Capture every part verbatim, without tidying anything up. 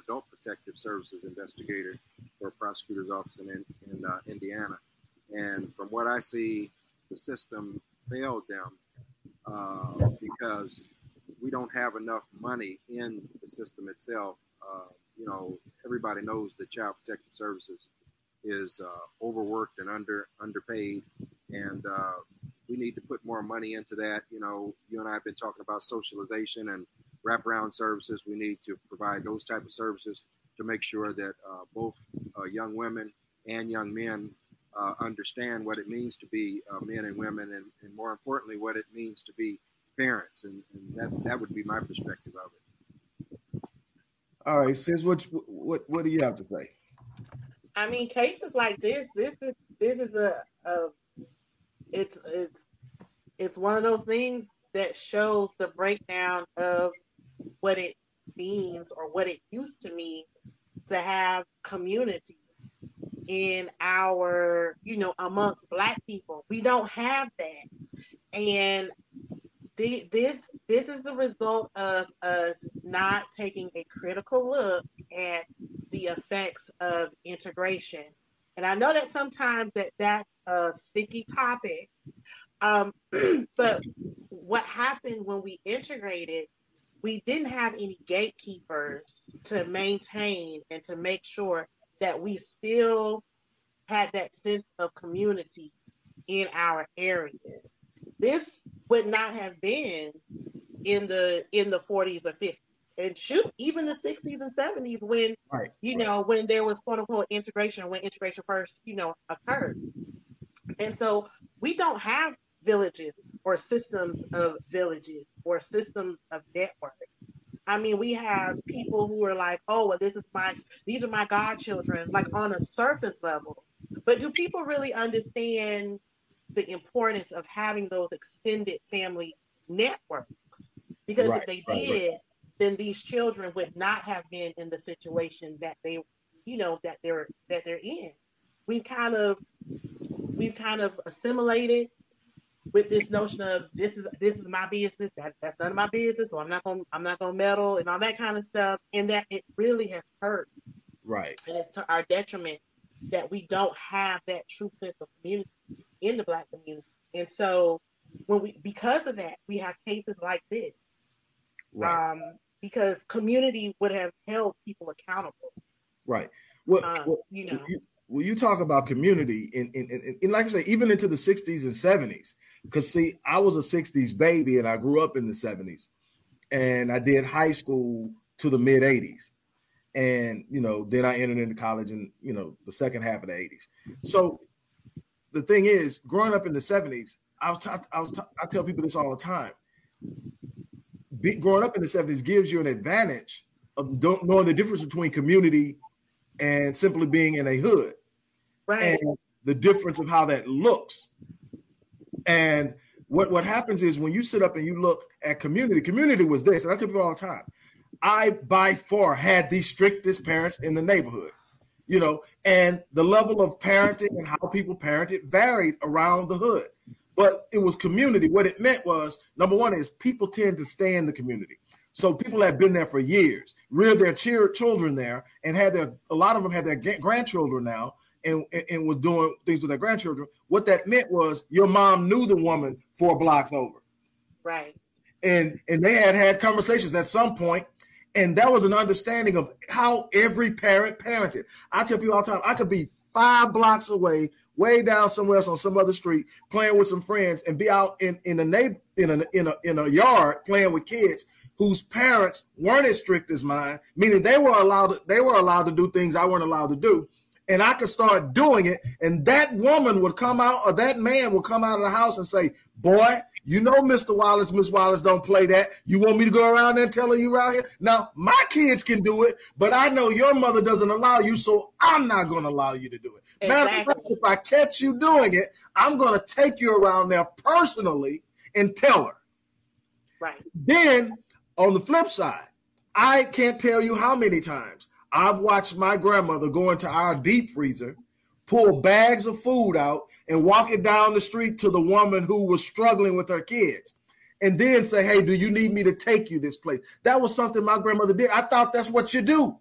adult protective services investigator for a prosecutor's office in, in uh, Indiana. And from what I see, the system failed them uh, because we don't have enough money in the system itself. Uh, you know, everybody knows that Child Protective Services is uh, overworked and under underpaid, and uh, we need to put more money into that. You know, you and I have been talking about socialization and wraparound services. We need to provide those type of services to make sure that uh, both uh, young women and young men uh, understand what it means to be uh, men and women, and, and more importantly, what it means to be parents. And, and that's, that would be my perspective of it. All right, sis, what what what do you have to say? I mean, cases like this, this is this is a, a it's it's it's one of those things that shows the breakdown of what it means or what it used to mean to have community in our, you know, amongst Black people. We don't have that. And the, this this is the result of us not taking a critical look at the effects of integration. And I know that sometimes that that's a sticky topic, um, but what happened when we integrated, we didn't have any gatekeepers to maintain and to make sure that we still had that sense of community in our areas. This would not have been in the in the forties or fifties. And shoot, even the sixties and seventies when, right, you right. know, when there was quote unquote integration, when integration first, you know, occurred. And so we don't have villages or systems of villages or systems of networks. I mean, we have people who are like, oh, well, this is my, these are my godchildren, like on a surface level. But do people really understand the importance of having those extended family networks? Because right, if they right, did, right. then these children would not have been in the situation that they, you know, that they're that they're in. We've kind of we've kind of assimilated with this notion of this is this is my business, that that's none of my business, so I'm not gonna I'm not gonna meddle and all that kind of stuff, and that it really has hurt. Right. And it's to our detriment that we don't have that true sense of community in the Black community. And so when we because of that, we have cases like this. Right. Um, because community would have held people accountable. Right. Well, um, well you know. You, well, you talk about community in, in, in, in, like I say, even into the sixties and seventies. Because, see, I was a sixties baby and I grew up in the seventies. And I did high school to the mid eighties. And, you know, then I entered into college in, you know, the second half of the eighties. So the thing is, growing up in the seventies, I was, t- I was, t- I tell people this all the time. Be, growing up in the seventies gives you an advantage of don't knowing the difference between community and simply being in a hood, right? And the difference of how that looks. And what, what happens is when you sit up and you look at community, community was this, and I tell people all the time, I by far had the strictest parents in the neighborhood, you know, and the level of parenting and how people parented varied around the hood. But it was community. What it meant was, number one is people tend to stay in the community. So people have been there for years, reared their cheer, children there, and had their, a lot of them had their grandchildren now and, and, and was doing things with their grandchildren. What that meant was your mom knew the woman four blocks over. Right. And, and they had had conversations at some point, and that was an understanding of how every parent parented. I tell people all the time, I could be five blocks away, way down somewhere else on some other street, playing with some friends, and be out in in a neighbor in a in a in a yard playing with kids whose parents weren't as strict as mine, meaning they were allowed to, they were allowed to do things I weren't allowed to do, and I could start doing it, and that woman would come out or that man would come out of the house and say, "Boy, you know, Mister Wallace, Miss Wallace don't play that. You want me to go around there and tell her you around here? Now, my kids can do it, but I know your mother doesn't allow you, so I'm not going to allow you to do it. Exactly. Matter of fact, if I catch you doing it, I'm going to take you around there personally and tell her." Right. Then, on the flip side, I can't tell you how many times I've watched my grandmother go into our deep freezer, pull bags of food out, and walk it down the street to the woman who was struggling with her kids, and then say, "Hey, do you need me to take you this place?" That was something my grandmother did. I thought that's what you do.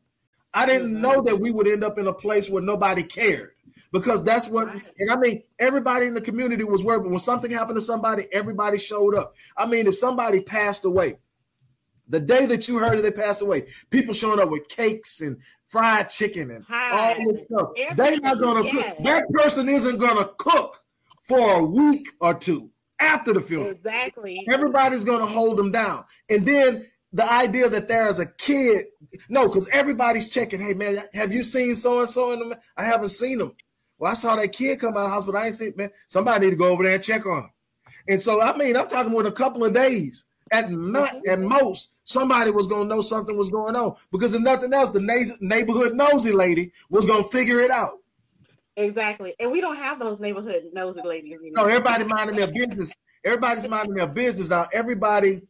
I didn't know that we would end up in a place where nobody cared, because that's what, and I mean, everybody in the community was worried, but when something happened to somebody, everybody showed up. I mean, if somebody passed away, the day that you heard that they passed away, people showing up with cakes and fried chicken and Hi. all this stuff. They're not going to cook. That person isn't going to cook for a week or two after the funeral. Exactly. Everybody's going to hold them down. And then the idea that there is a kid, no, because everybody's checking, hey, man, have you seen so-and-so in them? I haven't seen them. Well, I saw that kid come out of the hospital. I ain't seen, man, somebody need to go over there and check on him. And so, I mean, I'm talking with a couple of days. At not, at most, somebody was going to know something was going on, because if nothing else, the na- neighborhood nosy lady was going to figure it out. Exactly. And we don't have those neighborhood nosy ladies anymore. No, everybody minding their business. Everybody's minding their business now. Everybody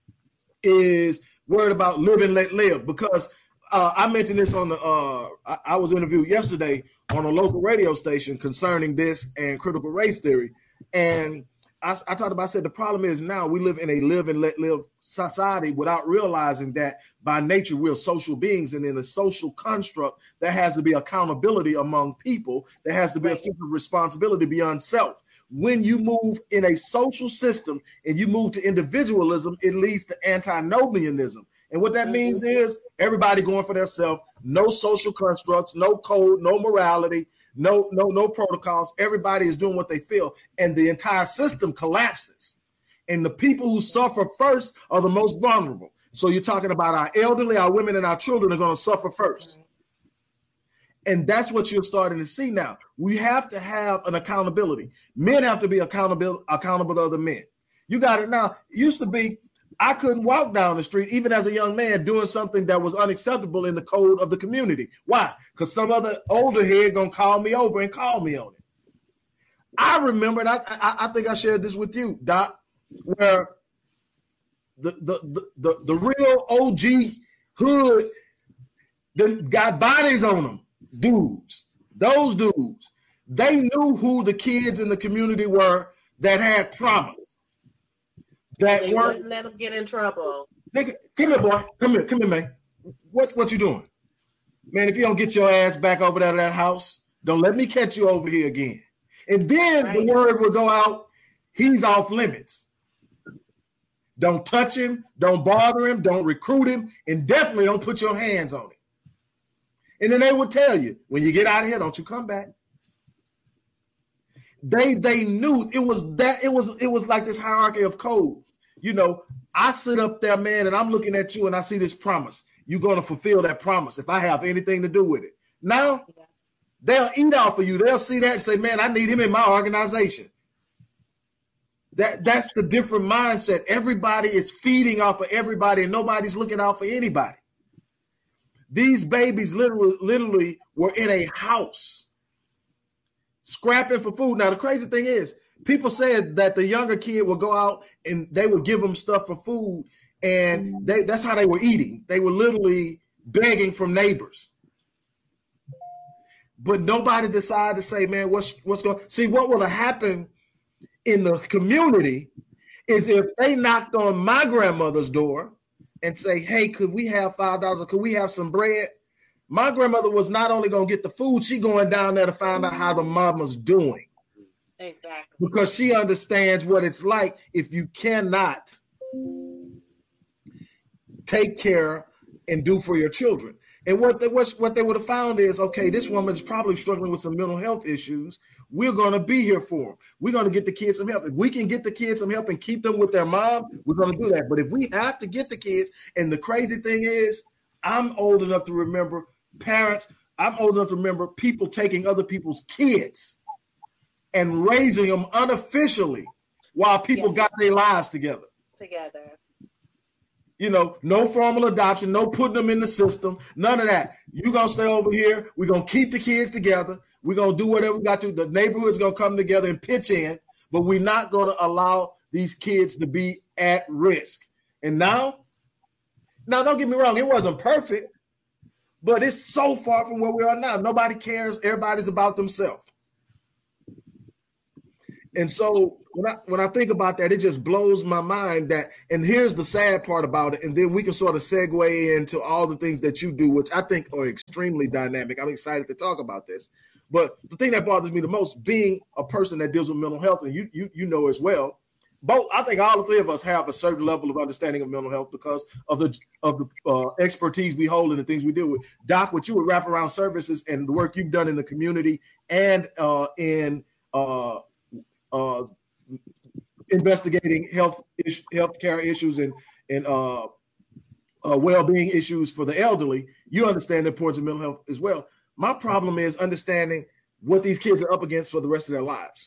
is worried about live and let live, because uh, I mentioned this on the, uh, I, I was interviewed yesterday on a local radio station concerning this and critical race theory. And I, I talked about, I said, the problem is now we live in a live and let live society without realizing that by nature we're social beings, and in a social construct there has to be accountability among people. There has to be right. a sense of responsibility beyond self. When you move in a social system and you move to individualism, it leads to antinomianism. And what that mm-hmm. means is everybody going for themselves, no social constructs, no code, no morality, No, no, no protocols. Everybody is doing what they feel, and the entire system collapses. And the people who suffer first are the most vulnerable. So you're talking about our elderly, our women, and our children are going to suffer first. And that's what you're starting to see now. We have to have an accountability. Men have to be accountable, accountable to other men. You got it now. It used to be, I couldn't walk down the street, even as a young man, doing something that was unacceptable in the code of the community. Why? Because some other older head gonna call me over and call me on it. I remember, and I, I, I think I shared this with you, Doc, where the the the the, the real O G hood that got bodies on them, dudes, those dudes, they knew who the kids in the community were that had promise. That they wouldn't let them get in trouble. Nigga, come here, boy. Come here, come here, man. What what you doing? Man, if you don't get your ass back over there to that house, don't let me catch you over here again. And then right. the word will go out, he's off limits. Don't touch him, don't bother him, don't recruit him, and definitely don't put your hands on him. And then they will tell you, when you get out of here, don't you come back. They they knew it was that it was it was like this hierarchy of code. You know, I sit up there, man, and I'm looking at you and I see this promise. You're going to fulfill that promise if I have anything to do with it. Now, they'll eat off of you. They'll see that and say, man, I need him in my organization. That That's the different mindset. Everybody is feeding off of everybody and nobody's looking out for anybody. These babies literally, literally were in a house scrapping for food. Now, the crazy thing is, people said that the younger kid would go out and they would give them stuff for food, and they, that's how they were eating. They were literally begging from neighbors. But nobody decided to say, man, what's what's going see what would have happened in the community is if they knocked on my grandmother's door and say, hey, could we have five dollars or could we have some bread? My grandmother was not only going to get the food, she going down there to find out how the mama's doing. Exactly. Because she understands what it's like if you cannot take care and do for your children. And what they, what, what they would have found is, okay, this woman is probably struggling with some mental health issues. We're going to be here for them. We're going to get the kids some help. If we can get the kids some help and keep them with their mom, we're going to do that. But if we have to get the kids, and the crazy thing is, I'm old enough to remember parents, I'm old enough to remember people taking other people's kids and raising them unofficially while people yes. got their lives together. Together. You know, no formal adoption, no putting them in the system, none of that. You're going to stay over here. We're going to keep the kids together. We're going to do whatever we got to. The neighborhood's going to come together and pitch in, but we're not going to allow these kids to be at risk. And now, now don't get me wrong, it wasn't perfect, but it's so far from where we are now. Nobody cares. Everybody's about themselves. And so when I when I think about that, it just blows my mind that, and here's the sad part about it, and then we can sort of segue into all the things that you do, which I think are extremely dynamic. I'm excited to talk about this. But the thing that bothers me the most, being a person that deals with mental health, and you you you know as well, both I think all the three of us have a certain level of understanding of mental health because of the of the uh, expertise we hold and the things we deal with. Doc, what you would wrap around services and the work you've done in the community and uh, in uh, uh, investigating health is- healthcare issues and and uh, uh, well-being issues for the elderly, you understand the importance of mental health as well. My problem is understanding what these kids are up against for the rest of their lives.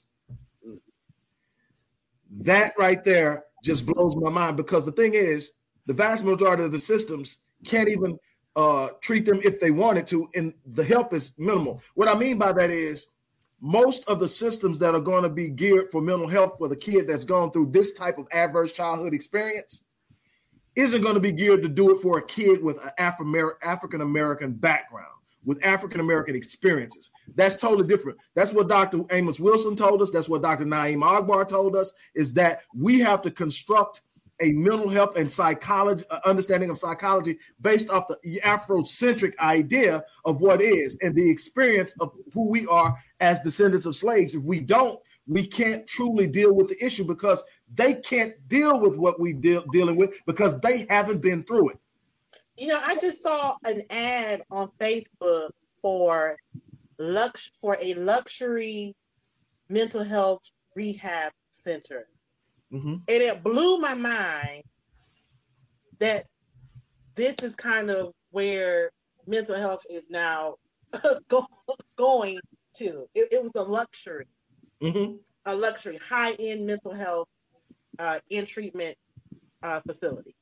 That right there just blows my mind, because the thing is, the vast majority of the systems can't even uh, treat them if they wanted to, and the help is minimal. What I mean by that is most of the systems that are going to be geared for mental health for the kid that's gone through this type of adverse childhood experience isn't going to be geared to do it for a kid with an Afro- African-American background, with African-American experiences. That's totally different. That's what Doctor Amos Wilson told us. That's what Doctor Naeem Akbar told us, is that we have to construct a mental health and psychology, uh, understanding of psychology based off the Afrocentric idea of what is and the experience of who we are as descendants of slaves. If we don't, we can't truly deal with the issue, because they can't deal with what we deal dealing with because they haven't been through it. You know, I just saw an ad on Facebook for lux for a luxury mental health rehab center. Mm-hmm. And it blew my mind that this is kind of where mental health is now go, going to. It, it was a luxury, mm-hmm. a luxury, high-end mental health uh, in treatment uh, facility.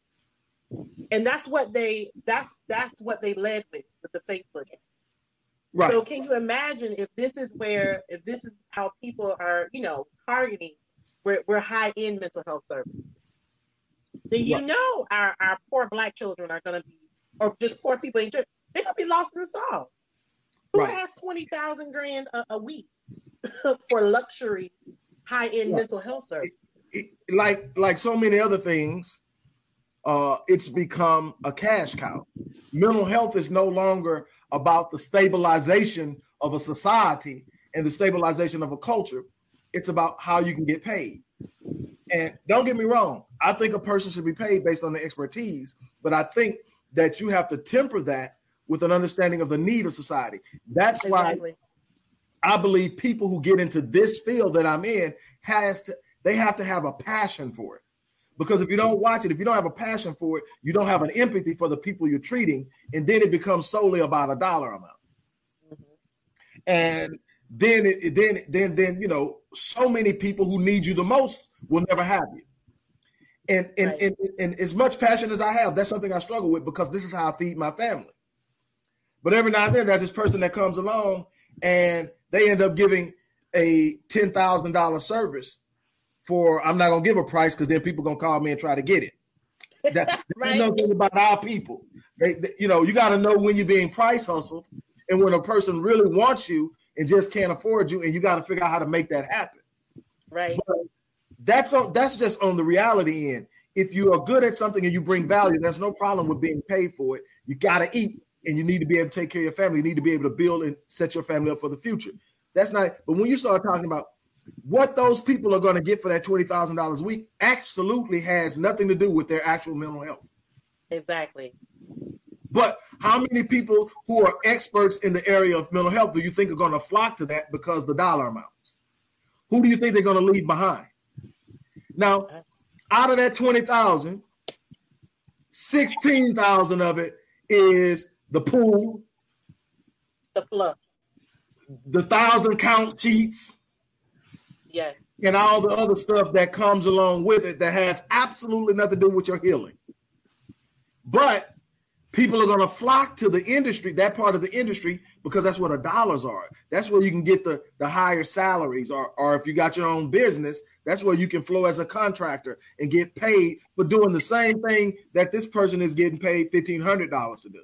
And that's what they that's that's what they led with with the Facebook ad. Right. So can you imagine if this is where if this is how people are, you know, targeting where we're high-end mental health services, then you right. know our, our poor Black children are gonna be, or just poor people in church, they're gonna be lost in the sauce. Who right. has twenty thousand grand a, a week for luxury high-end right. mental health services? It, it, like like so many other things. Uh, it's become a cash cow. Mental health is no longer about the stabilization of a society and the stabilization of a culture. It's about how you can get paid. And don't get me wrong, I think a person should be paid based on their expertise, but I think that you have to temper that with an understanding of the need of society. That's exactly. why I believe people who get into this field that I'm in has to, they have to have a passion for it. Because if you don't watch it, if you don't have a passion for it, you don't have an empathy for the people you're treating, and then it becomes solely about a dollar amount. Mm-hmm. And then, it, then, then, then, you know, so many people who need you the most will never have you. And and, right. and, and and as much passion as I have, that's something I struggle with, because this is how I feed my family. But every now and then, there's this person that comes along, and they end up giving a ten thousand dollars service. For I'm not gonna give a price, because then people gonna call me and try to get it. That, right. That's nothing about our people. They, they, you know, you got to know when you're being price hustled, and when a person really wants you and just can't afford you, and you got to figure out how to make that happen. Right. But that's on, that's just on the reality end. If you are good at something and you bring value, there's no problem with being paid for it. You got to eat, and you need to be able to take care of your family. You need to be able to build and set your family up for the future. That's not. But when you start talking about what those people are going to get for that twenty thousand dollars a week, absolutely has nothing to do with their actual mental health. Exactly. But how many people who are experts in the area of mental health do you think are going to flock to that because the dollar amounts? Who do you think they're going to leave behind? Now, out of that twenty thousand, sixteen thousand of it is the pool, the fluff, the thousand count cheats. Yes. And all the other stuff that comes along with it that has absolutely nothing to do with your healing. But people are going to flock to the industry, that part of the industry, because that's where the dollars are. That's where you can get the, the higher salaries. Or, or if you got your own business, that's where you can flow as a contractor and get paid for doing the same thing that this person is getting paid fifteen hundred dollars to do.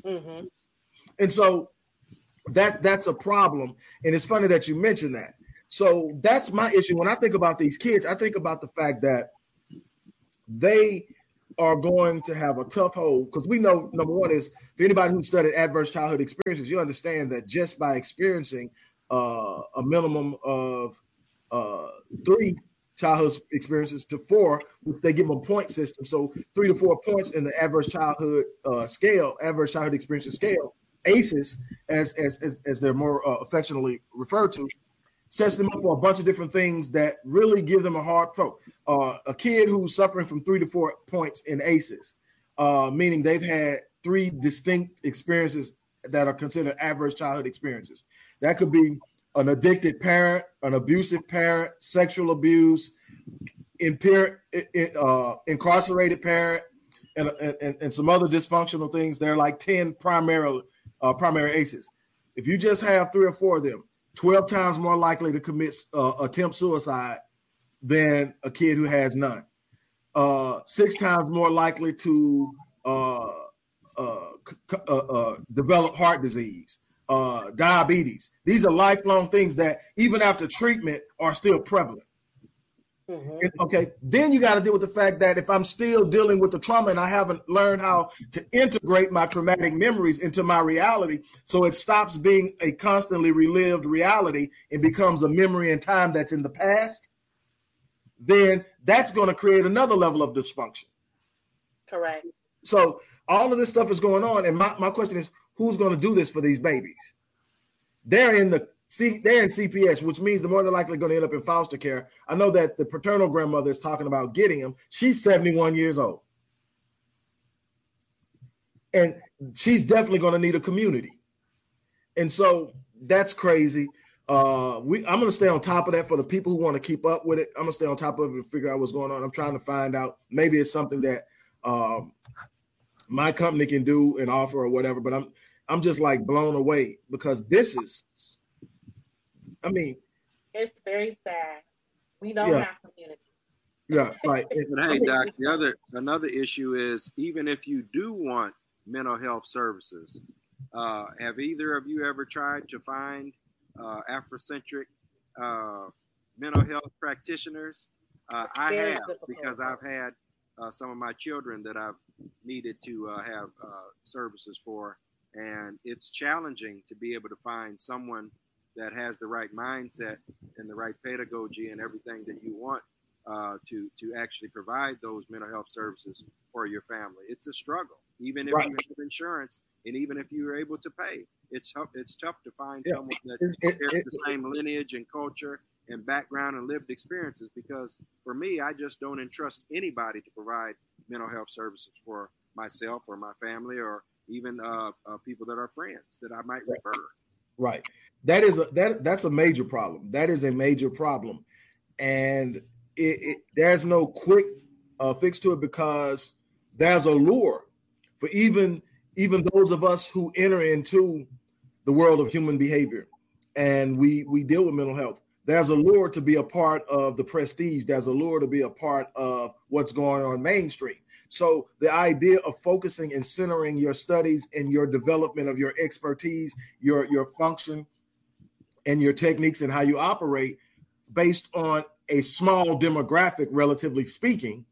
Mm-hmm. And so that that's a problem. And it's funny that you mentioned that. So that's my issue. When I think about these kids, I think about the fact that they are going to have a tough hold, because we know, number one is, for anybody who studied adverse childhood experiences, you understand that just by experiencing uh, a minimum of uh, three childhood experiences to four, which they give them a point system. So three to four points in the adverse childhood uh, scale, adverse childhood experiences scale, A C Es, as as as, as they're more uh, affectionately referred to, sets them up for a bunch of different things that really give them a hard pro. Uh, a kid who's suffering from three to four points in A C Es, uh, meaning they've had three distinct experiences that are considered adverse childhood experiences. That could be an addicted parent, an abusive parent, sexual abuse, imper- uh, incarcerated parent, and, and, and some other dysfunctional things. There are like ten primary, uh, primary A C Es. If you just have three or four of them, twelve times more likely to commit uh, attempt suicide than a kid who has none. Uh, six times more likely to uh, uh, c- uh, uh, develop heart disease, uh, diabetes. These are lifelong things that even after treatment are still prevalent. Mm-hmm. Okay, then you got to deal with the fact that if I'm still dealing with the trauma and I haven't learned how to integrate my traumatic memories into my reality, so it stops being a constantly relived reality and becomes a memory in time that's in the past, then that's going to create another level of dysfunction. Correct. So all of this stuff is going on, and my, my question is, who's going to do this for these babies? They're in the See, they're in C P S, which means they're more than likely going to end up in foster care. I know that the paternal grandmother is talking about getting them. She's seventy-one years old. And she's definitely going to need a community. And so that's crazy. Uh, we, I'm going to stay on top of that for the people who want to keep up with it. I'm going to stay on top of it and figure out what's going on. I'm trying to find out. Maybe it's something that um, my company can do and offer or whatever. But I'm, I'm just like blown away, because this is, I mean, it's very sad. We don't yeah. have community. Yeah, right. But hey, Doc, the other another issue is, even if you do want mental health services, uh, have either of you ever tried to find uh, Afrocentric uh, mental health practitioners? Uh, I Very have, difficult. because I've had uh, some of my children that I've needed to uh, have uh, services for, and it's challenging to be able to find someone that has the right mindset and the right pedagogy and everything that you want uh, to to actually provide those mental health services for your family. It's a struggle, even if right. you have insurance, and even if you're able to pay. It's tough. It's tough to find yeah. someone that it, it, shares it, the same lineage and culture and background and lived experiences. Because for me, I just don't entrust anybody to provide mental health services for myself or my family, or even uh, uh, people that are friends that I might right. refer. Right. That is a that that's a major problem. That is a major problem, and it, it, there's no quick uh, fix to it, because there's a lure for even even those of us who enter into the world of human behavior, and we we deal with mental health. There's a lure to be a part of the prestige. There's a lure to be a part of what's going on mainstream. So the idea of focusing and centering your studies and your development of your expertise, your, your function, and your techniques and how you operate based on a small demographic, relatively speaking,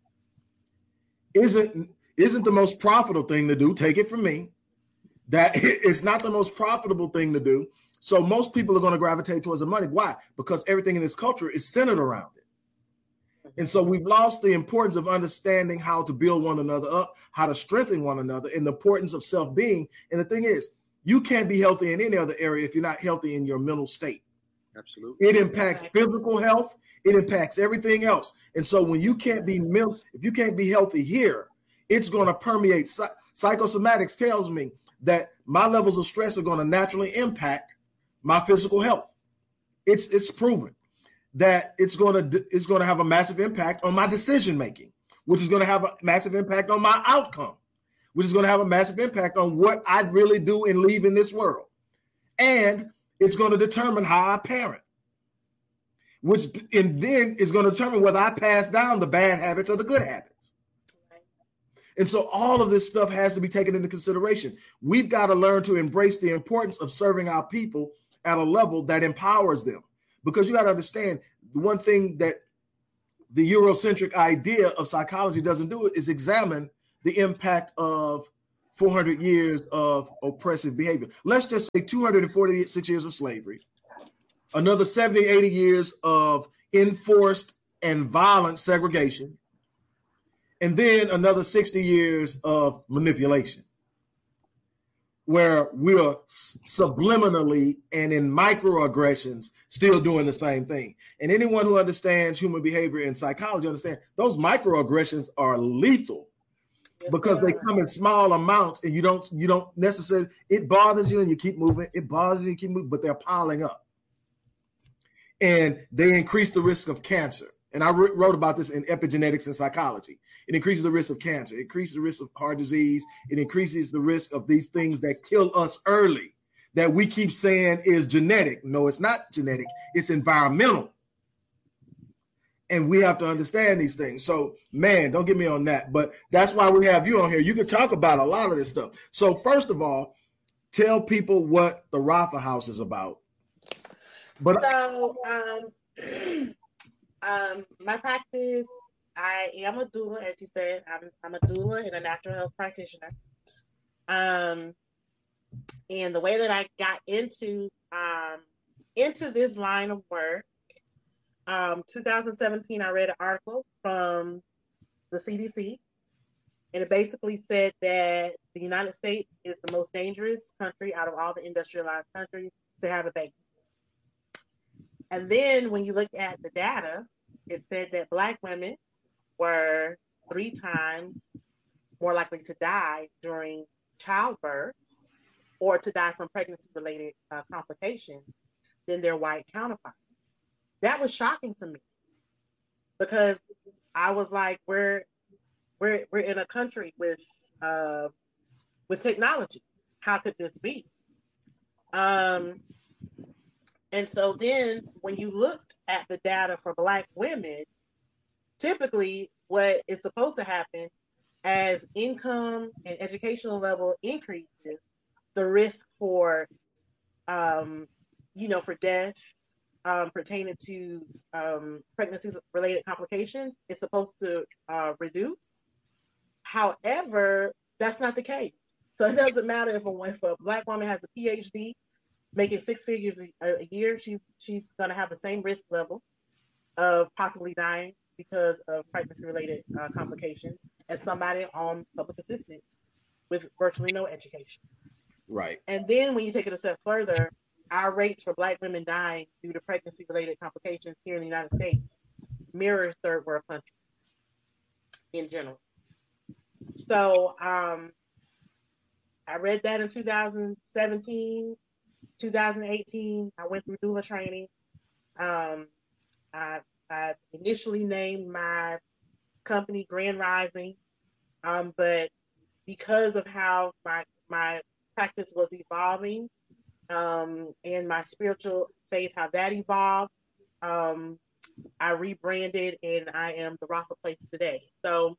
isn't, isn't the most profitable thing to do. Take it from me. That it's not the most profitable thing to do. So most people are going to gravitate towards the money. Why? Because everything in this culture is centered around it. And so we've lost the importance of understanding how to build one another up, how to strengthen one another, and the importance of self-being. And the thing is, you can't be healthy in any other area if you're not healthy in your mental state. Absolutely. It impacts physical health. It impacts everything else. And so when you can't be mental, if you can't be healthy here, it's going to permeate. Psychosomatics tells me that my levels of stress are going to naturally impact my physical health. It's it's proven that it's going to it's going to have a massive impact on my decision making, which is going to have a massive impact on my outcome, which is going to have a massive impact on what I really do and leave in this world. And it's going to determine how I parent, which and then is going to determine whether I pass down the bad habits or the good habits. And so all of this stuff has to be taken into consideration. We've got to learn to embrace the importance of serving our people at a level that empowers them. Because you got to understand, the one thing that the Eurocentric idea of psychology doesn't do is examine the impact of four hundred years of oppressive behavior. Let's just say two hundred forty-six years of slavery, another seventy, eighty years of enforced and violent segregation, and then another sixty years of manipulation, where we're subliminally and in microaggressions still doing the same thing. And anyone who understands human behavior and psychology understands those microaggressions are lethal, because they come in small amounts and you don't you don't necessarily, it bothers you and you keep moving, it bothers you and you keep moving, but they're piling up. And they increase the risk of cancer. And I re- wrote about this in Epigenetics and Psychology. It increases the risk of cancer. It increases the risk of heart disease. It increases the risk of these things that kill us early, that we keep saying is genetic. No, it's not genetic. It's environmental. And we have to understand these things. So, man, don't get me on that. But that's why we have you on here. You can talk about a lot of this stuff. So, first of all, tell people what the Rapha House is about. But so, um, um, my practice, I am a doula, as you said. I'm, I'm a doula and a natural health practitioner. Um, and the way that I got into um, into this line of work, Um, two thousand seventeen, I read an article from the C D C, and it basically said that the United States is the most dangerous country out of all the industrialized countries to have a baby. And then when you look at the data, it said that Black women were three times more likely to die during childbirth or to die from pregnancy-related uh, complications than their white counterparts. That was shocking to me, because I was like, we're we're we're in a country with uh, with technology. How could this be? Um, and so then when you looked at the data for Black women, typically what is supposed to happen as income and educational level increases, the risk for um, you know, for death, Um, pertaining to um, pregnancy-related complications is supposed to uh, reduce. However, that's not the case. So it doesn't matter if a, if a Black woman has a P H D, making six figures a, a year, she's she's going to have the same risk level of possibly dying because of pregnancy-related uh, complications as somebody on public assistance with virtually no education. Right. And then when you take it a step further, our rates for Black women dying due to pregnancy-related complications here in the United States mirrors third world countries in general. So um, I read that in two thousand seventeen, two thousand eighteen. I went through doula training. Um, I, I initially named my company Grand Rising, um, but because of how my my practice was evolving, Um, and my spiritual faith, how that evolved, um, I rebranded, and I am the Rapha Place today. So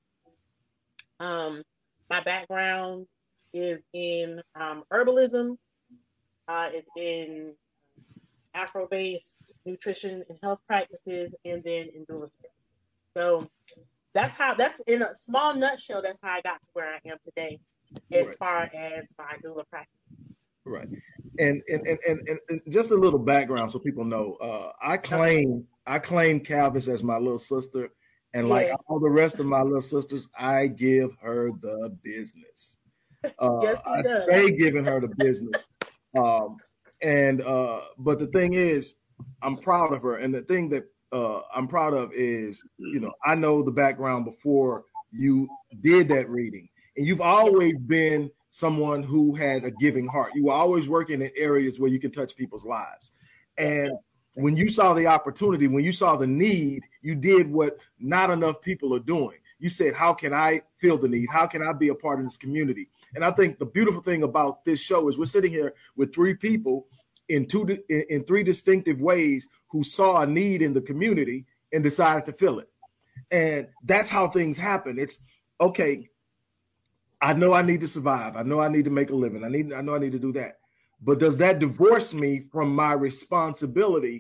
um, my background is in um, herbalism. Uh, it's in Afro-based nutrition and health practices, and then in doula space. So that's how, that's in a small nutshell, that's how I got to where I am today as Right. far as my doula practice. Right. And and, and and and just a little background so people know. Uh, I claim I claim Calvis as my little sister, and like Yes. all the rest of my little sisters, I give her the business. Uh, Yes, he I does. stay giving her the business. Um, and uh, but the thing is, I'm proud of her, and the thing that uh, I'm proud of is, you know, I know the background before you did that reading, and you've always been someone who had a giving heart. You were always working in areas where you can touch people's lives. And when you saw the opportunity, when you saw the need, you did what not enough people are doing. You said, how can I feel the need? How can I be a part of this community? And I think the beautiful thing about this show is we're sitting here with three people in two in, in three distinctive ways who saw a need in the community and decided to fill it. And that's how things happen. It's okay, I know I need to survive. I know I need to make a living. I need, I know I need to do that. But does that divorce me from my responsibility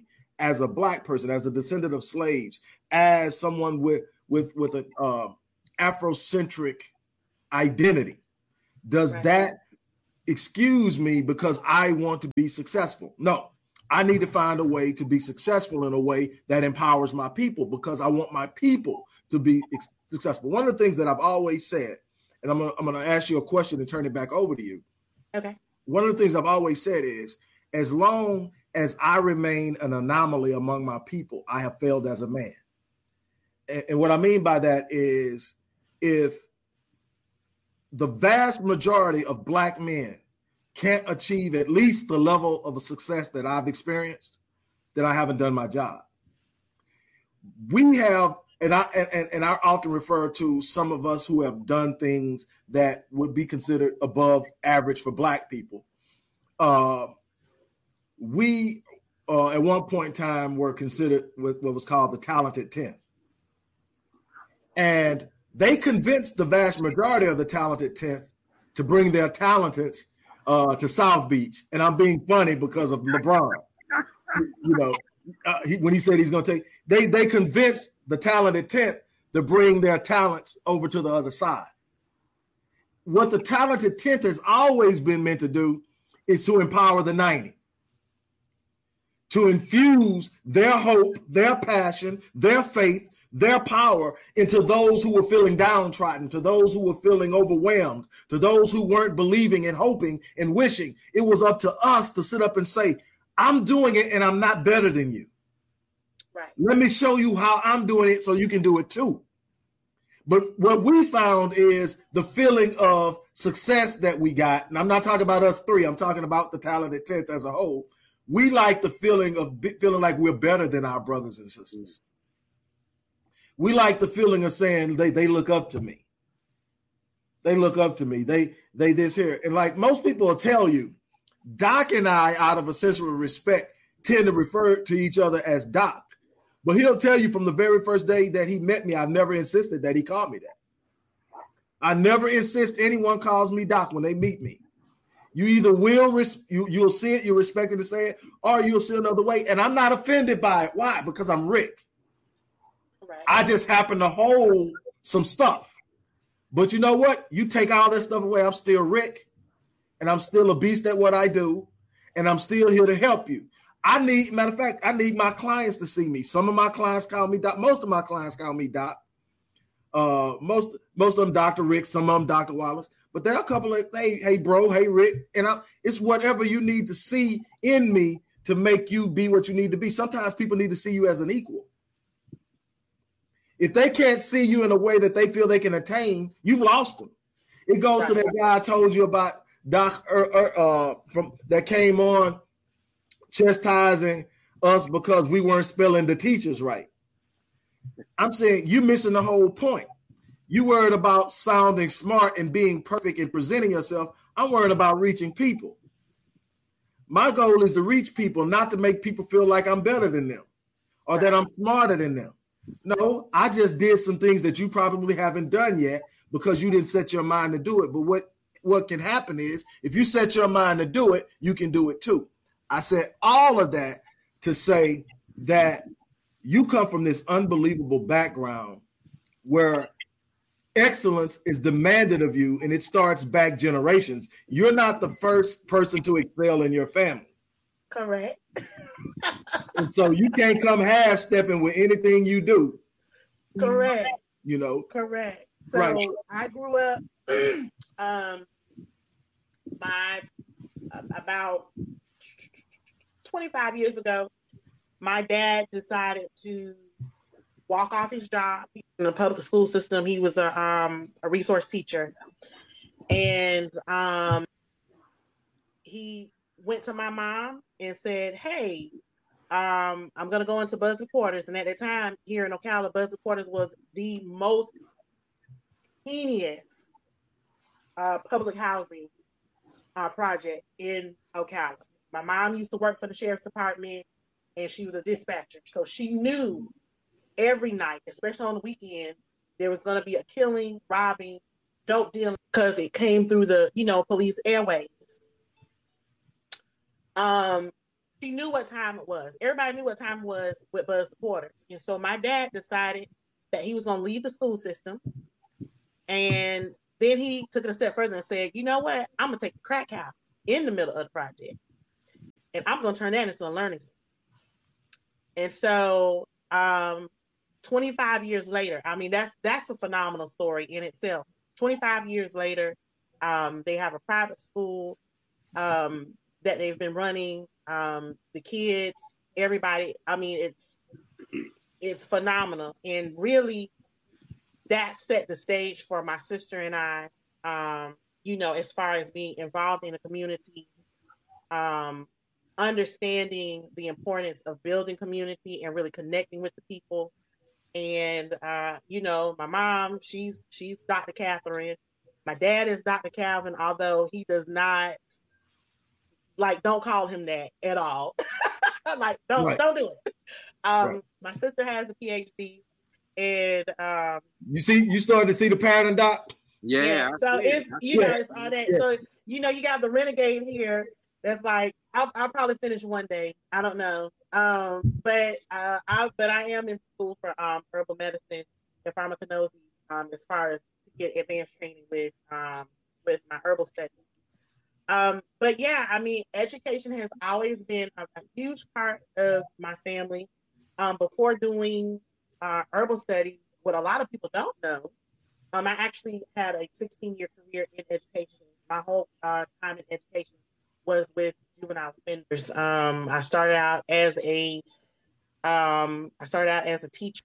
as a black person, as a descendant of slaves, as someone with with with an uh, Afrocentric identity, does right. that excuse me because I want to be successful? No, I need to find a way to be successful in a way that empowers my people, because I want my people to be ex- successful. One of the things that I've always said, and I'm gonna, I'm going to ask you a question and turn it back over to you. Okay. One of the things I've always said is, as long as I remain an anomaly among my people, I have failed as a man. And, and what I mean by that is, if the vast majority of black men can't achieve at least the level of a success that I've experienced, then I haven't done my job. We have, and I and, and I often refer to some of us who have done things that would be considered above average for black people. Uh, we, uh, at one point in time, were considered what was called the talented tenth. And they convinced the vast majority of the talented tenth to bring their talents uh, to South Beach. And I'm being funny because of LeBron. You know, uh, he, when he said he's going to take, they they convinced the talented tenth to bring their talents over to the other side. What the talented tenth has always been meant to do is to empower the ninety, to infuse their hope, their passion, their faith, their power into those who were feeling downtrodden, to those who were feeling overwhelmed, to those who weren't believing and hoping and wishing. It was up to us to sit up and say, I'm doing it and I'm not better than you. Right. Let me show you how I'm doing it so you can do it too. But what we found is the feeling of success that we got, and I'm not talking about us three, I'm talking about the talented tenth as a whole. We like the feeling of feeling like we're better than our brothers and sisters. We like the feeling of saying they, they look up to me. They look up to me. They they this here. And like most people will tell you, Doc and I, out of a sense of respect, tend to refer to each other as Doc. But he'll tell you from the very first day that he met me, I never insisted that he called me that. I never insist anyone calls me Doc when they meet me. You either will, res- you, you'll see it, you're expected to say it, or you'll see another way. And I'm not offended by it. Why? Because I'm Rick. Right. I just happen to hold some stuff. But you know what? You take all this stuff away, I'm still Rick. And I'm still a beast at what I do. And I'm still here to help you. I need, matter of fact, I need my clients to see me. Some of my clients call me Doc. Most of my clients call me Doc. Uh, most, most of them Doctor Rick, some of them Doctor Wallace. But there are a couple of, hey, hey, bro, hey, Rick. And I, it's whatever you need to see in me to make you be what you need to be. Sometimes people need to see you as an equal. If they can't see you in a way that they feel they can attain, you've lost them. It goes to that guy I told you about, Doc, uh, uh, from that came on chastising us because we weren't spelling the teachers right. I'm saying you're missing the whole point. You worried about sounding smart and being perfect and presenting yourself. I'm worried about reaching people. My goal is to reach people, not to make people feel like I'm better than them or that I'm smarter than them. No, I just did some things that you probably haven't done yet because you didn't set your mind to do it. But what, what can happen is if you set your mind to do it, you can do it too. I said all of that to say that you come from this unbelievable background where excellence is demanded of you and it starts back generations. You're not the first person to excel in your family. Correct. And so you can't come half stepping with anything you do. Correct. You know? Correct. So right. I grew up um my about twenty-five years ago, my dad decided to walk off his job in the public school system. He was a um a resource teacher. And um he went to my mom and said, hey, um, I'm going to go into Buzzley Quarters. And at the time here in Ocala, Buzzley Quarters was the most heinous uh, public housing uh, project in Ocala. My mom used to work for the sheriff's department and she was a dispatcher. So she knew every night, especially on the weekend, there was going to be a killing, robbing, dope dealing because it came through the, you know, police airways. Um, she knew what time it was. Everybody knew what time it was with Buzz the Porters. And so my dad decided that he was going to leave the school system. And then he took it a step further and said, you know what? I'm going to take a crack house in the middle of the project. And I'm going to turn that into a learning center. And so um, twenty-five years later, I mean, that's that's a phenomenal story in itself. twenty-five years later, um, they have a private school um, that they've been running. Um, the kids, everybody, I mean, it's it's phenomenal. And really, that set the stage for my sister and I, um, you know, as far as being involved in the community, um, understanding the importance of building community and really connecting with the people. And, uh, you know, my mom, she's, she's Doctor Catherine. My dad is Doctor Calvin, although he does not, like, don't call him that at all. Like, don't, right. don't do it. Um, right. My sister has a P H D, and, um, you see, you started to see the pattern, Doc? Yeah. yeah so it's, it. you know, yeah. it's all that. Yeah. So, you know, you got the renegade here. That's like, I'll, I'll probably finish one day. I don't know. Um, but uh, I but I am in school for um, herbal medicine and pharmacognosy um, as far as to get advanced training with um, with my herbal studies. Um, but yeah, I mean, education has always been a, a huge part of my family. Um, before doing uh, herbal studies, what a lot of people don't know, um, I actually had a sixteen-year career in education. My whole uh, time in education was with juvenile offenders. Um, I started out as a, um, I started out as a teacher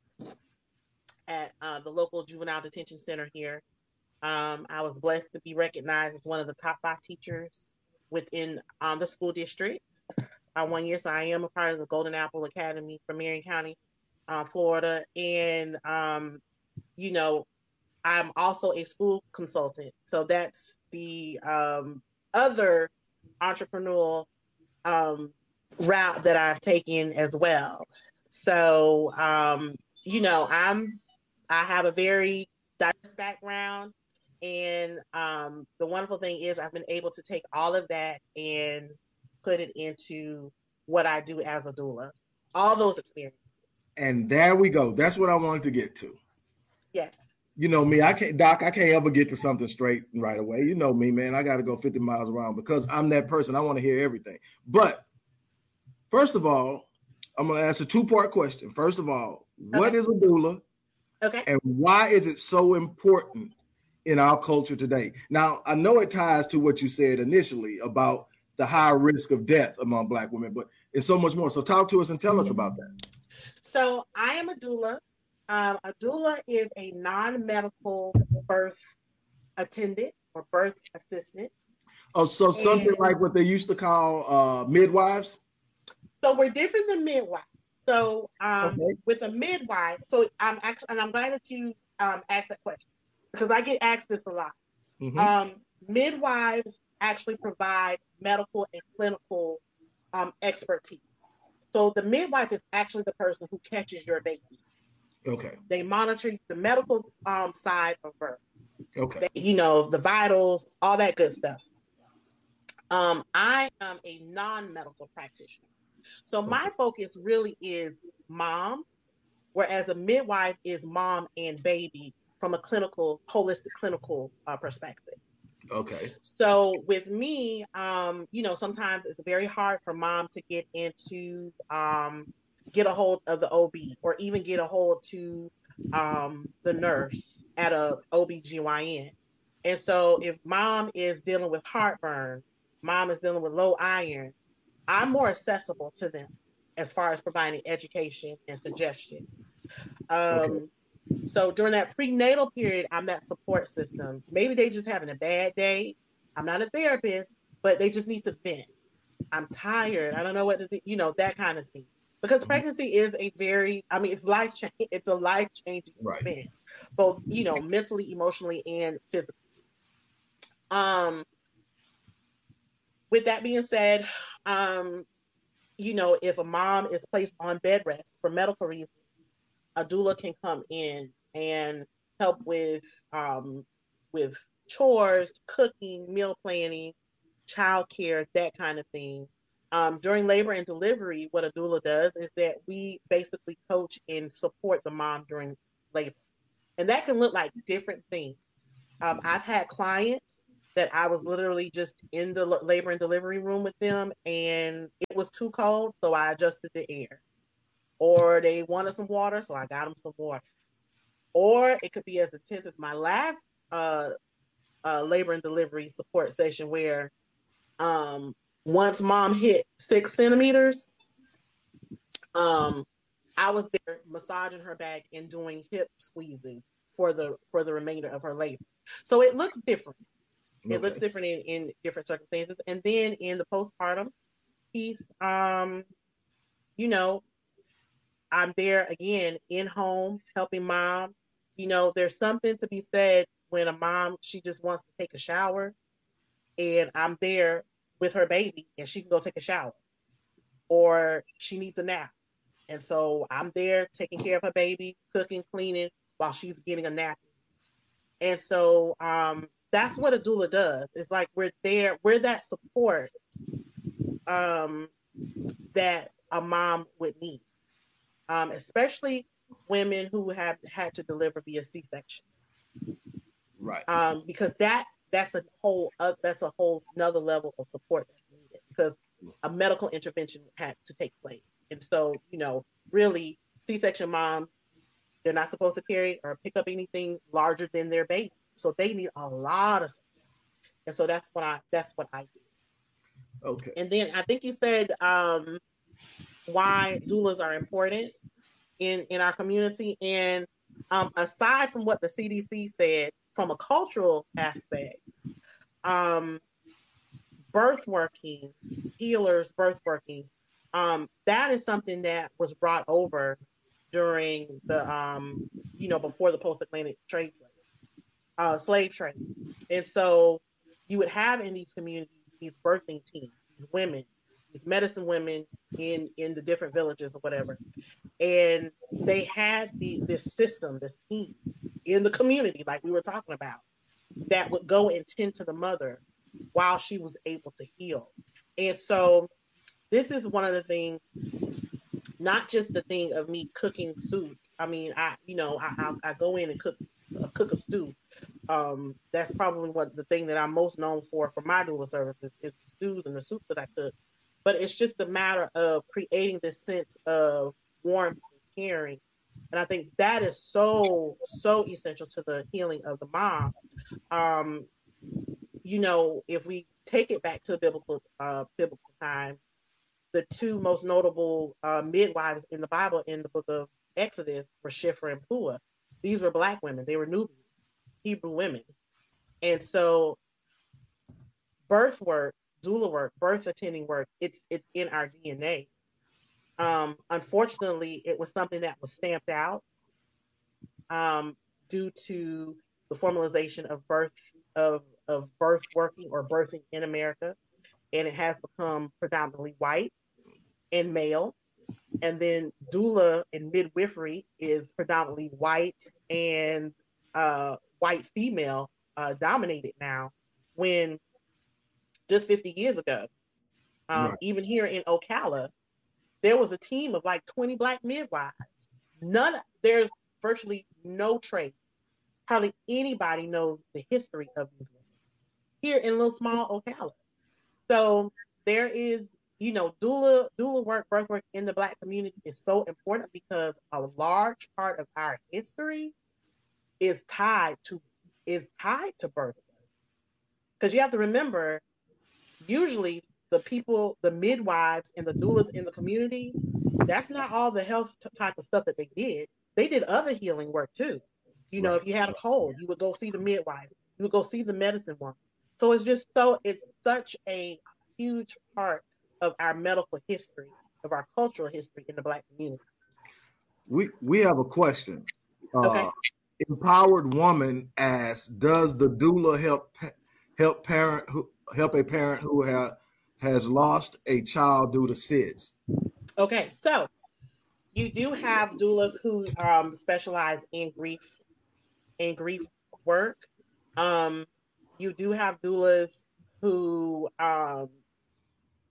at uh, the local juvenile detention center here. Um, I was blessed to be recognized as one of the top five teachers within um, the school district uh, one year. So I am a part of the Golden Apple Academy from Marion County, uh, Florida. And, um, you know, I'm also a school consultant. So that's the um, other entrepreneurial um, route that I've taken as well. So, um, you know, I'm, I have a very diverse background, and um, the wonderful thing is I've been able to take all of that and put it into what I do as a doula, all those experiences. And there we go. That's what I wanted to get to. Yes. You know me, I can't, Doc, I can't ever get to something straight right away. You know me, man. I got to go fifty miles around because I'm that person. I want to hear everything. But first of all, I'm going to ask a two-part question. First of all, okay. What is a doula? Okay. And why is it so important in our culture today? Now, I know it ties to what you said initially about the high risk of death among Black women, but it's so much more. So talk to us and tell us about that. So I am a doula. Um, a doula is a non-medical birth attendant or birth assistant. Oh, so something and, like what they used to call uh, midwives? So we're different than midwives. So um, okay. with a midwife, so I'm actually, and I'm glad that you um, asked that question because I get asked this a lot. Mm-hmm. Um, midwives actually provide medical and clinical um, expertise. So the midwife is actually the person who catches your baby. Okay. They monitor the medical um, side of birth. Okay. They, you know, the vitals, all that good stuff. Um, I am a non-medical practitioner. So okay. my focus really is mom, whereas a midwife is mom and baby from a clinical, holistic clinical uh, perspective. Okay. So with me, um, you know, sometimes it's very hard for mom to get into um, get a hold of the O B or even get a hold to um, the nurse at a O B G Y N. And so if mom is dealing with heartburn, mom is dealing with low iron, I'm more accessible to them as far as providing education and suggestions. Um, okay. So during that prenatal period, I'm that support system. Maybe they just having a bad day. I'm not a therapist, but they just need to vent. I'm tired. I don't know what to do, you know, that kind of thing. Because pregnancy is a very, I mean, it's life changing. It's a life changing right. event, both, you know, mentally, emotionally, and physically. Um, with that being said, um, you know, if a mom is placed on bed rest for medical reasons, a doula can come in and help with um, with chores, cooking, meal planning, childcare, that kind of thing. Um, during labor and delivery, what a doula does is that we basically coach and support the mom during labor. And that can look like different things. Um, I've had clients that I was literally just in the labor and delivery room with them, and it was too cold, so I adjusted the air. Or they wanted some water, so I got them some water. Or it could be as intense as my last uh, uh, labor and delivery support session, where um, once mom hit six centimeters, um, I was there massaging her back and doing hip squeezing for the for the remainder of her labor. So it looks different. Okay. It looks different in, in different circumstances. And then in the postpartum piece, um, you know, I'm there again in home helping mom. You know, there's something to be said when a mom, she just wants to take a shower, and I'm there with her baby and she can go take a shower, or she needs a nap. And so I'm there taking care of her baby, cooking, cleaning while she's getting a nap. And so um, that's what a doula does. It's like we're there, we're that support um, that a mom would need, um, especially women who have had to deliver via C-section. Right. Um, because that that's a whole uh, that's a whole another level of support that's needed, because a medical intervention had to take place. And so, you know, really, C-section moms, they're not supposed to carry or pick up anything larger than their baby. So they need a lot of support. And so that's what I that's what I do. Okay. And then I think you said um, why doulas are important in, in our community. And um, aside from what the C D C said, from a cultural aspect, um, birth working, healers, birth working, um, that is something that was brought over during the, um, you know, before the post-Atlantic trade slave, uh, slave trade. And so you would have in these communities, these birthing teams, these women, these medicine women in, in the different villages or whatever. And they had the this system, this team in the community, like we were talking about, that would go and tend to the mother while she was able to heal. And so this is one of the things, not just the thing of me cooking soup. I mean, I, you know, I, I, I go in and cook, uh, cook a stew. Um, that's probably what the thing that I'm most known for for my doula services is the stews and the soup that I cook. But it's just a matter of creating this sense of warmth and caring. And I think that is so, so essential to the healing of the mom. Um, you know, if we take it back to biblical, uh, biblical time, the two most notable uh, midwives in the Bible in the book of Exodus were Shiphrah and Puah. These were Black women. They were Nubian, Hebrew women. And so birth work, doula work, birth attending work, it's it's in our D N A. Um, unfortunately, it was something that was stamped out um, due to the formalization of birth of of birth working or birthing in America, and it has become predominantly white and male. And then doula and midwifery is predominantly white and uh, white female uh, dominated now, when just fifty years ago, um, right. even here in Ocala, there was a team of like twenty Black midwives. None, there's virtually no trace. Hardly anybody knows the history of these women here in little small Ocala. So there is, you know, doula, doula work, birth work in the Black community is so important because a large part of our history is tied to is tied to birth work. Because you have to remember, usually the people, the midwives and the doulas in the community, that's not all the health type of stuff that they did. They did other healing work too. You know, right. if you had a cold, you would go see the midwife. You would go see the medicine woman. So it's just so, it's such a huge part of our medical history, of our cultural history in the Black community. We we have a question. Okay. Uh, Empowered Woman asks, does the doula help help parent who help a parent who ha, has lost a child due to S I D S? Okay, so you do have doulas who um, specialize in grief in grief work. Um, you do have doulas who um,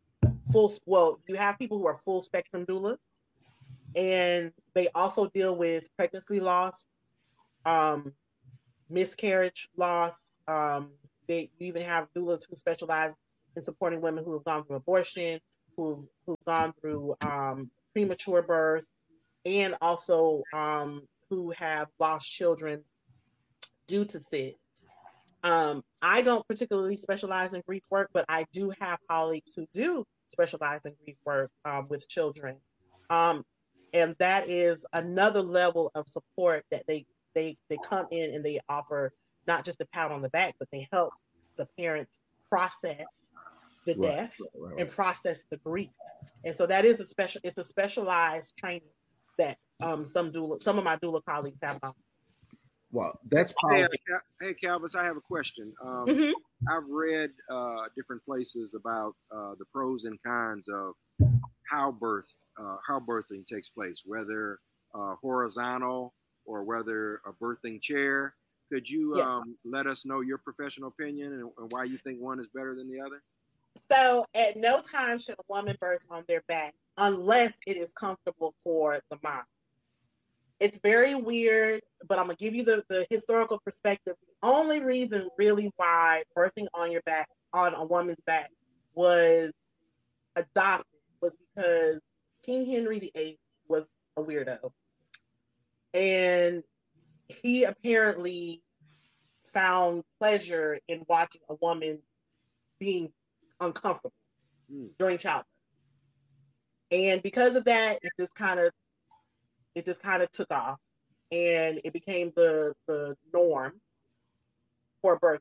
full, well, you have people who are full spectrum doulas, and they also deal with pregnancy loss, um, miscarriage loss. Um, they you even have doulas who specialize in supporting women who have gone through abortion, who've who've gone through um, premature birth, and also um, who have lost children due to S I D S. Um, I don't particularly specialize in grief work, but I do have colleagues who do specialize in grief work um, with children. Um, and that is another level of support that they, they, they come in and they offer not just a pat on the back, but they help the parents process the Right, death right, right. and process the grief. And so that is a special, it's a specialized training that um, some doula, some of my doula colleagues have done. Wow, that's Hey, powerful. uh, hey, Calvis, I have a question. Um, Mhm. I've read uh, different places about uh, the pros and cons of how birth, uh, how birthing takes place, whether uh, horizontal or whether a birthing chair. Could you Yes. um, let us know your professional opinion and, and why you think one is better than the other? So at no time should a woman birth on their back unless it is comfortable for the mom. It's very weird, but I'm going to give you the, the historical perspective. The only reason really why birthing on your back, on a woman's back, was adopted was because King Henry the Eighth was a weirdo. And he apparently found pleasure in watching a woman being uncomfortable Hmm. during childbirth. And because of that, it just kind of it just kind of took off, and it became the the norm for birth.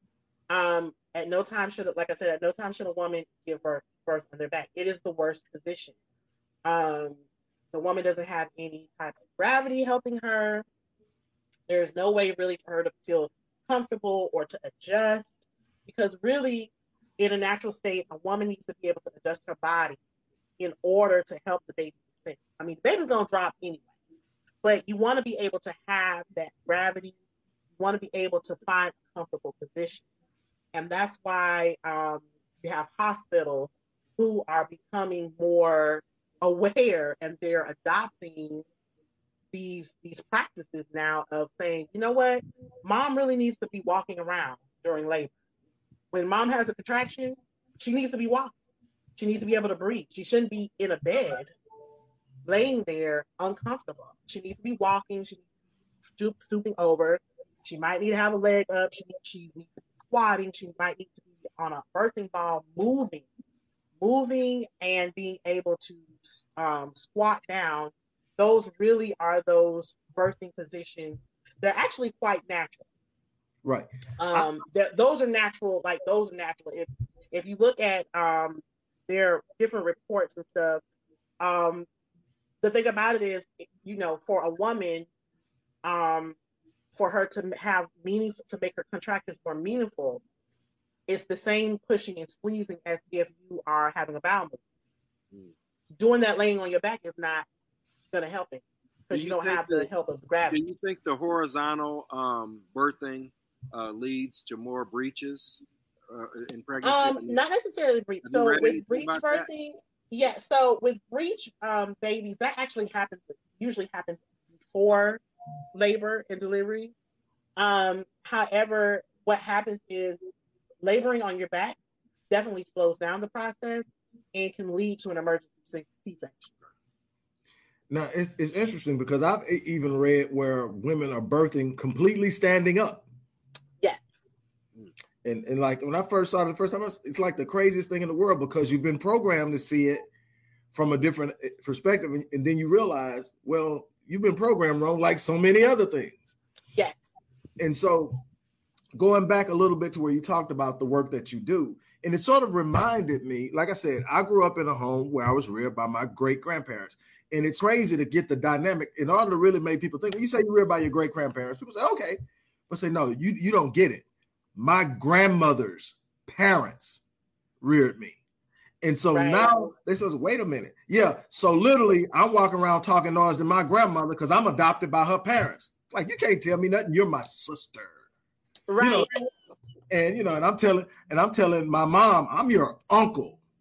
Um, at no time should, like I said, at no time should a woman give birth birth on their back. It is the worst position. Um, the woman doesn't have any type of gravity helping her. There's no way really for her to feel comfortable or to adjust, because really, in a natural state, a woman needs to be able to adjust her body in order to help the baby descend. I mean, the baby's gonna drop anyway, but you want to be able to have that gravity. You want to be able to find a comfortable position, and that's why um, you have hospitals who are becoming more aware, and they're adopting these these practices now of saying, you know what, mom really needs to be walking around during labor. When mom has a contraction, she needs to be walking. She needs to be able to breathe. She shouldn't be in a bed, laying there uncomfortable. She needs to be walking. She needs to be stoop, stooping over. She might need to have a leg up. She, she needs to be squatting. She might need to be on a birthing ball, moving, moving and being able to um, squat down. Those really are those birthing positions. They're actually quite natural. Right. Um, th- those are natural. Like those are natural. If if you look at um, their different reports and stuff, um, the thing about it is, you know, for a woman, um, for her to have meaning, to make her contractions more meaningful, it's the same pushing and squeezing as if you are having a bowel movement. Mm. Doing that laying on your back is not going to help it, because do you, you don't have the, the help of the gravity. Do you think the horizontal um, birthing uh, leads to more breaches uh, in pregnancy? Um, not necessarily breech. So with breech birthing, yeah. So with breech um, babies, that actually happens. Usually happens before labor and delivery. Um, however, what happens is laboring on your back definitely slows down the process and can lead to an emergency C-section. Now, it's it's interesting because I've even read where women are birthing completely standing up. Yes. And and like when I first saw it the first time, it's like the craziest thing in the world, because you've been programmed to see it from a different perspective. And, and then you realize, well, you've been programmed wrong, like so many other things. Yes. And so going back a little bit to where you talked about the work that you do, and it sort of reminded me, like I said, I grew up in a home where I was reared by my great grandparents. And it's crazy to get the dynamic in order to really make people think. When you say you're reared by your great grandparents, people say, okay, but say, no, you, you don't get it. My grandmother's parents reared me. And so right. now they say, wait a minute. Yeah. So literally I'm walking around talking noise to my grandmother because I'm adopted by her parents. Like, you can't tell me nothing. You're my sister. Right. You know, and, you know, and I'm telling, and I'm telling my mom, I'm your uncle.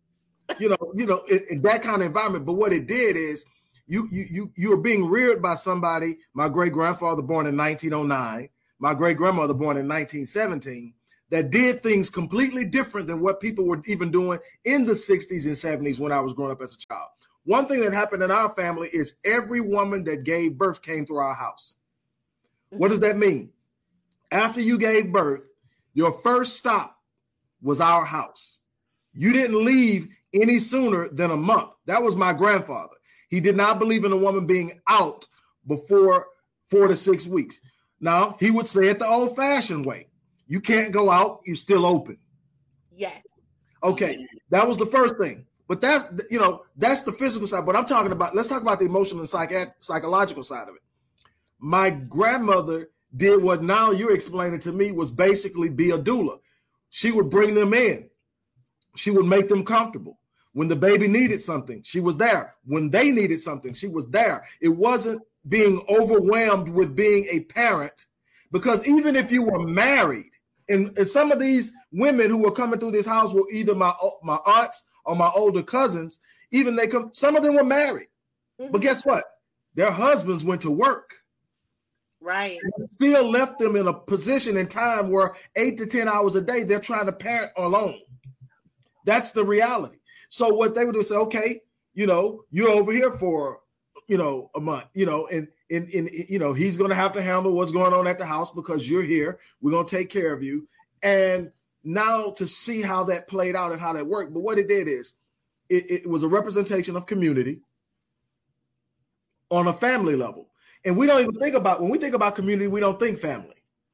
you know, you know, in, in that kind of environment. But what it did is you you you you were being reared by somebody. My great grandfather born in nineteen oh nine, my great grandmother born in nineteen seventeen, that did things completely different than what people were even doing in the sixties and seventies when I was growing up as a child. One thing that happened in our family is every woman that gave birth came through our house. What does that mean? After you gave birth, your first stop was our house. You didn't leave any sooner than a month. That was my grandfather. He did not believe in a woman being out before four to six weeks. Now, he would say it the old-fashioned way. You can't go out. You're still open. Yes. Okay. That was the first thing. But that's, you know, that's the physical side. But I'm talking about, let's talk about the emotional and psych- psychological side of it. My grandmother did what now you're explaining to me was basically be a doula. She would bring them in. She would make them comfortable. When the baby needed something, she was there. When they needed something, she was there. It wasn't being overwhelmed with being a parent, because even if you were married, and, and some of these women who were coming through this house were either my my aunts or my older cousins, even they come, some of them were married. Mm-hmm. But guess what? Their husbands went to work. Right. And still left them in a position in time where eight to ten hours a day, they're trying to parent alone. That's the reality. So what they would do is say, okay, you know, you're over here for, you know, a month, you know, and, and, and you know, he's going to have to handle what's going on at the house because you're here. We're going to take care of you. And now to see how that played out and how that worked. But what it did is it, it was a representation of community on a family level. And we don't even think about, when we think about community, we don't think family.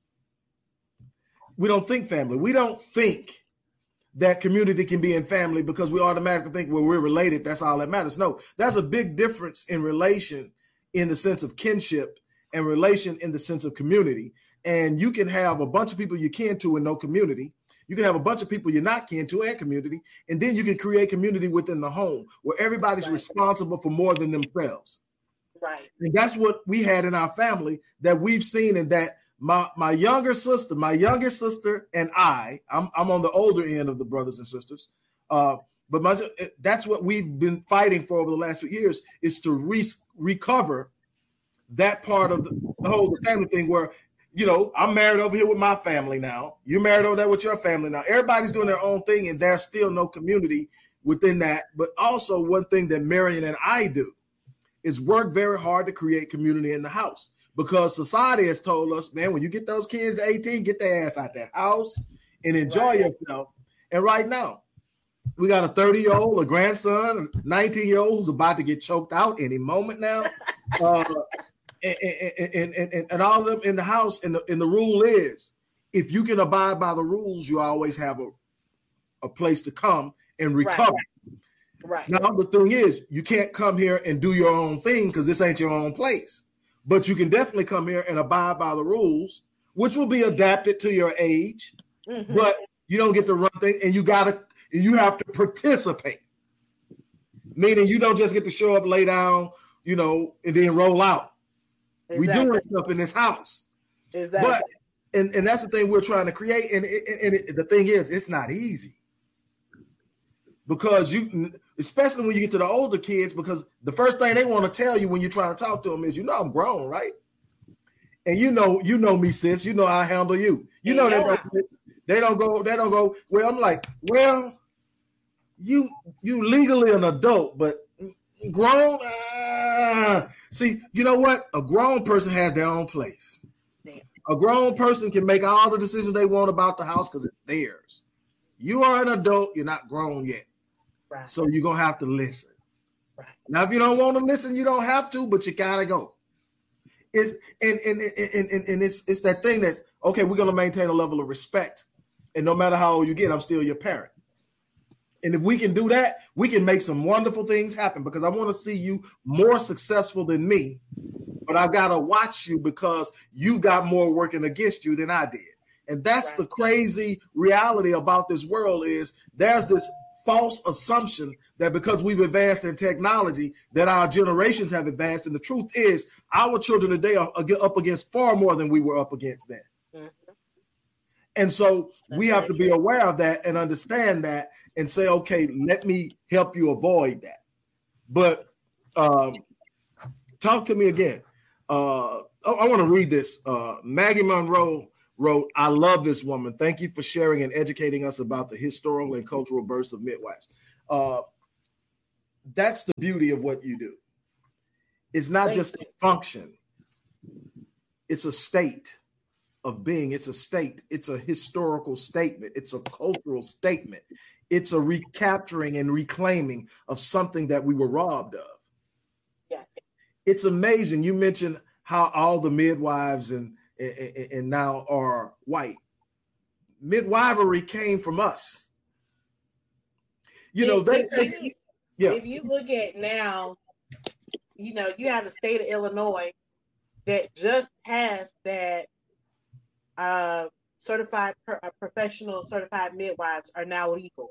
We don't think family. We don't think that community can be in family because we automatically think, well, we're related. That's all that matters. No, that's a big difference in relation in the sense of kinship and relation in the sense of community. And you can have a bunch of people you kin to and no community. You can have a bunch of people you're not kin to and community. And then you can create community within the home where everybody's right. responsible for more than themselves. Right. And that's what we had in our family that we've seen, and that my my younger sister, my youngest sister and I, I'm I'm on the older end of the brothers and sisters. Uh, but my, that's what we've been fighting for over the last few years, is to re- recover that part of the, the whole family thing where, you know, I'm married over here with my family now. You're married over there with your family now. Everybody's doing their own thing, and there's still no community within that. But also one thing that Marion and I do is work very hard to create community in the house, because society has told us, man, when you get those kids to eighteen, get their ass out that house and enjoy right. yourself. And right now, we got a thirty-year-old, a grandson, a nineteen-year-old who's about to get choked out any moment now. uh, and, and, and, and, and all of them in the house. And the, and the rule is, if you can abide by the rules, you always have a, a place to come and recover. Right. Right. Now, the thing is, you can't come here and do your own thing because this ain't your own place. But you can definitely come here and abide by the rules, which will be adapted to your age. Mm-hmm. But you don't get to run things, and you gotta, you have to participate. Meaning, you don't just get to show up, lay down, you know, and then roll out. Exactly. We doing stuff in this house. Exactly. But and, and that's the thing we're trying to create. And, it, and it, the thing is, it's not easy. Because you, especially when you get to the older kids, because the first thing they want to tell you when you're trying to talk to them is, you know, I'm grown, right? And you know, you know me, sis. You know I handle you. You know, yeah. they, don't, they don't go, they don't go. Well, I'm like, well, you you legally an adult, but grown. Uh, see, you know what? A grown person has their own place. Damn. A grown person can make all the decisions they want about the house because it's theirs. You are an adult. You're not grown yet. Right. So you're going to have to listen. Right. Now, if you don't want to listen, you don't have to, but you got to go. It's, and, and, and, and, and it's, it's that thing that's, okay, we're going to maintain a level of respect. And no matter how old you get, I'm still your parent. And if we can do that, we can make some wonderful things happen, because I want to see you more successful than me. But I got to watch you because you got more working against you than I did. And that's right. The crazy reality about this world is there's this false assumption that because we've advanced in technology that our generations have advanced. And the truth is our children today are up against far more than we were up against then. Mm-hmm. And so we have to be aware of that and understand that and say, okay, let me help you avoid that. But um, talk to me again. Uh, oh, I want to read this. Uh, Maggie Monroe wrote, I love this woman. Thank you for sharing and educating us about the historical and cultural births of midwives. Uh, that's the beauty of what you do. It's not Thank just you. a function. It's a state of being. It's a state. It's a historical statement. It's a cultural statement. It's a recapturing and reclaiming of something that we were robbed of. Yes. It's amazing. You mentioned how all the midwives and, and, and now are white. Midwifery came from us. You know, they, if, you, yeah. if you look at now, you know, you have the state of Illinois that just passed that uh, certified per, uh, professional certified midwives are now legal.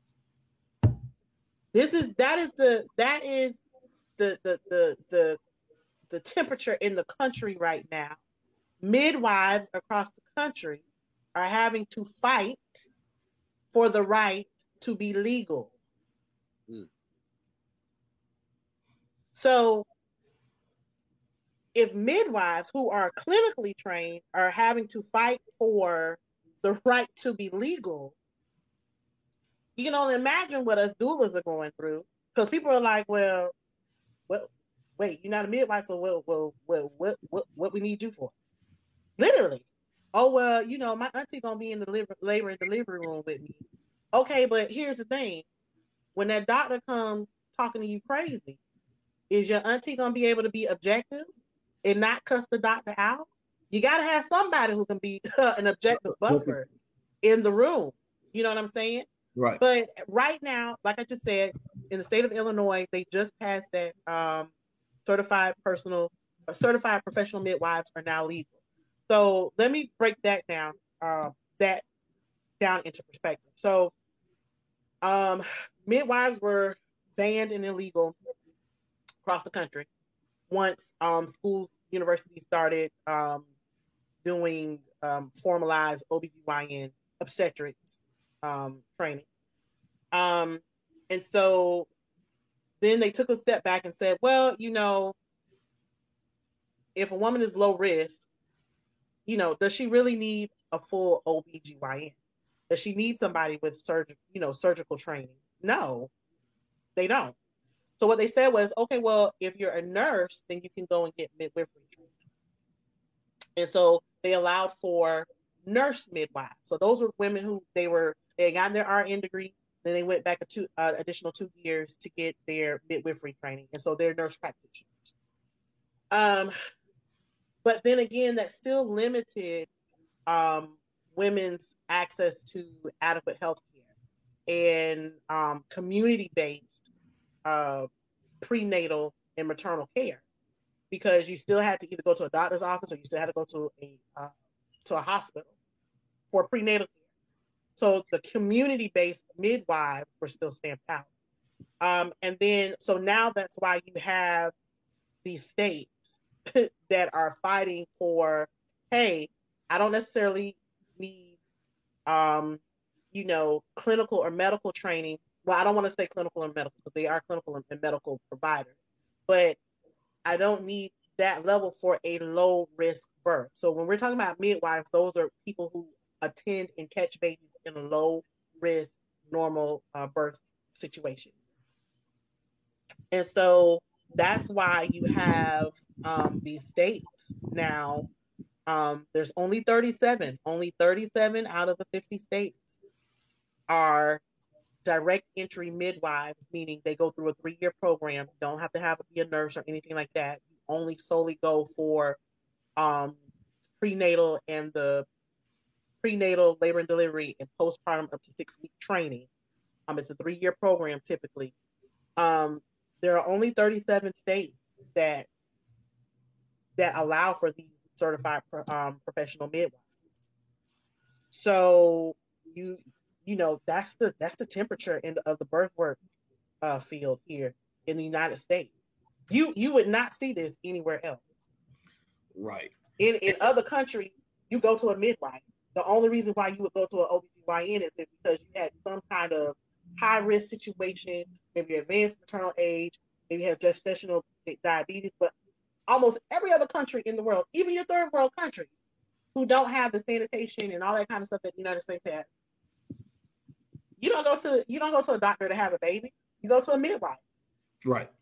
This is that is the that is the the the the the temperature in the country right now. Midwives across the country are having to fight for the right to be legal. Mm. So if midwives who are clinically trained are having to fight for the right to be legal, you can only imagine what us doulas are going through. Because people are like, well, well, wait, you're not a midwife, so well, well, well, what, what, what we need you for? Literally. Oh, well, you know, my auntie gonna be in the labor, labor and delivery room with me. Okay, but here's the thing. When that doctor comes talking to you crazy, is your auntie gonna be able to be objective and not cuss the doctor out? You gotta have somebody who can be an objective buffer in the room. You know what I'm saying? Right. But right now, like I just said, in the state of Illinois, they just passed that um, certified personal, or certified professional midwives are now legal. So let me break that down, uh, that down into perspective. So um, midwives were banned and illegal across the country once um, schools, universities started um, doing um, formalized O B G Y N obstetrics um, training. Um, and so then they took a step back and said, well, you know, if a woman is low risk, you know, does she really need a full O B G Y N? Does she need somebody with surgical, you know, surgical training? No, they don't. So what they said was, okay, well, if you're a nurse, then you can go and get midwifery training. And so they allowed for nurse midwives. So those were women who they were, they got their R N degree, then they went back a two uh, additional two years to get their midwifery training. And so they're nurse practitioners. Um, but then again, that still limited um, women's access to adequate health care and um, community-based uh, prenatal and maternal care, because you still had to either go to a doctor's office or you still had to go to a uh, to a hospital for prenatal care. So the community-based midwives were still stamped out. Um, and then, so now that's why you have these states that are fighting for, hey, I don't necessarily need, um, you know, clinical or medical training. Well, I don't want to say clinical and medical because they are clinical and medical providers, but I don't need that level for a low risk birth. So when we're talking about midwives, those are people who attend and catch babies in a low risk, normal uh, birth situation. And so that's why you have um, these states now. Um, there's only thirty-seven, only thirty-seven out of the fifty states are direct entry midwives, meaning they go through a three-year program. You don't have to have to be a nurse or anything like that. You only solely go for um, prenatal and the prenatal labor and delivery and postpartum up to six week training. Um, it's a three-year program typically. Um, there are only thirty-seven states that that allow for these certified um, professional midwives. So you you know that's the that's the temperature in, of the birth work uh, field here in the United States. You you would not see this anywhere else. Right. In in other countries, you go to a midwife. The only reason why you would go to an O B G Y N is because you had some kind of high risk situation, maybe advanced maternal age, maybe you have gestational diabetes, but almost every other country in the world, even your third world countries, who don't have the sanitation and all that kind of stuff that the United States has, you don't go to you don't go to a doctor to have a baby. You go to a midwife. Right.